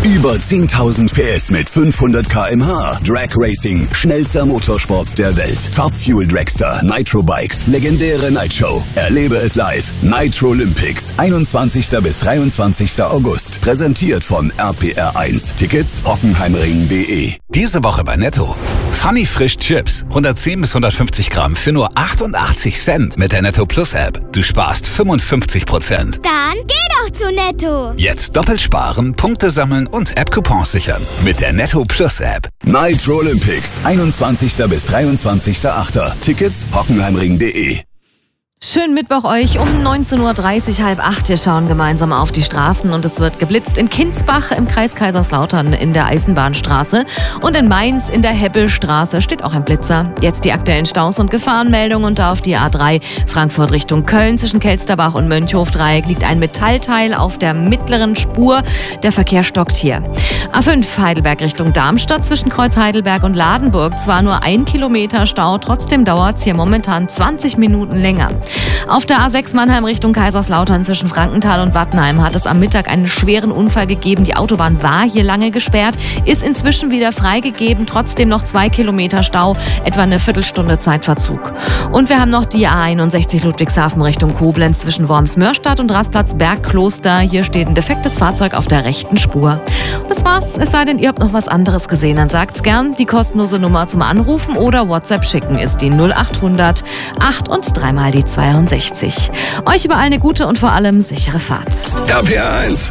Über 10.000 PS mit 500 km/h. Drag Racing, schnellster Motorsport der Welt. Top Fuel Dragster, Nitro Bikes, legendäre Nightshow. Erlebe es live. Nitro Olympics, 21. bis 23. August. Präsentiert von RPR1. Tickets hockenheimring.de. Diese Woche bei Netto. Funny Frisch Chips, 110 bis 150 Gramm für nur 88 Cent mit der Netto Plus App. Du sparst 55%. Dann geh doch zu Netto. Jetzt doppelt sparen, Punkte sammeln und App-Coupons sichern mit der Netto Plus App. Nitro Olympics, 21. bis 23.8. Tickets hockenheimring.de. Schönen Mittwoch euch um 19.30 Uhr, 7:30. Wir schauen gemeinsam auf die Straßen und es wird geblitzt in Kinsbach im Kreis Kaiserslautern in der Eisenbahnstraße und in Mainz in der Hebbelstraße steht auch ein Blitzer. Jetzt die aktuellen Staus und Gefahrenmeldungen und da auf die A3 Frankfurt Richtung Köln zwischen Kelsterbach und Mönchhof-Dreieck liegt ein Metallteil auf der mittleren Spur. Der Verkehr stockt hier. A5 Heidelberg Richtung Darmstadt zwischen Kreuz Heidelberg und Ladenburg. Zwar nur 1 Kilometer Stau, trotzdem dauert es hier momentan 20 Minuten länger. Auf der A6 Mannheim Richtung Kaiserslautern zwischen Frankenthal und Wattenheim hat es am Mittag einen schweren Unfall gegeben. Die Autobahn war hier lange gesperrt, ist inzwischen wieder freigegeben. Trotzdem noch 2 Kilometer Stau, etwa eine Viertelstunde Zeitverzug. Und wir haben noch die A61 Ludwigshafen Richtung Koblenz zwischen Worms-Mörstadt und Rastplatz Bergkloster. Hier steht ein defektes Fahrzeug auf der rechten Spur. Und das war's, es sei denn, ihr habt noch was anderes gesehen, dann sagt's gern. Die kostenlose Nummer zum Anrufen oder WhatsApp schicken ist die 0800 8 und 3 mal die 62. Euch überall eine gute und vor allem sichere Fahrt. RPR1.